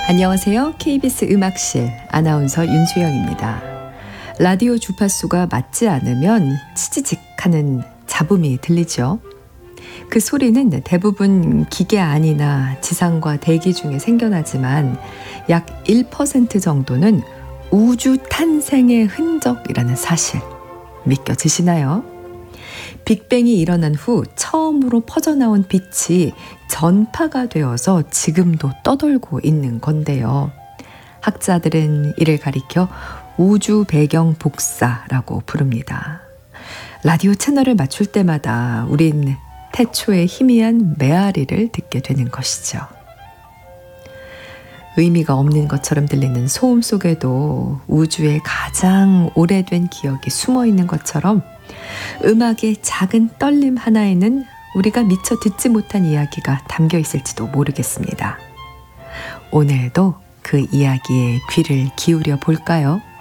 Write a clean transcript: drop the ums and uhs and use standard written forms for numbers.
안녕하세요. KBS 음악실 아나운서 윤수영입니다. 라디오 주파수가 맞지 않으면 치지직하는 잡음이 들리죠. 그 소리는 대부분 기계 안이나 지상과 대기 중에 생겨나지만 약 1% 정도는 우주 탄생의 흔적이라는 사실 믿겨지시나요? 빅뱅이 일어난 후 처음으로 퍼져나온 빛이 전파가 되어서 지금도 떠돌고 있는 건데요. 학자들은 이를 가리켜 우주 배경 복사라고 부릅니다. 라디오 채널을 맞출 때마다 우린 태초의 희미한 메아리를 듣게 되는 것이죠. 의미가 없는 것처럼 들리는 소음 속에도 우주의 가장 오래된 기억이 숨어 있는 것처럼 음악의 작은 떨림 하나에는 우리가 미처 듣지 못한 이야기가 담겨 있을지도 모르겠습니다. 오늘도 그 이야기에 귀를 기울여 볼까요?